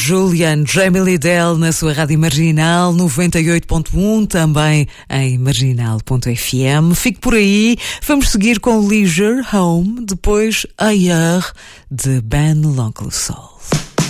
Julian, Jamie Lidell na sua rádio Marginal 98.1, também em marginal.fm. Fique por aí, vamos seguir com Leisure Home, depois Ailleurs de Ben L'Oncle Soul.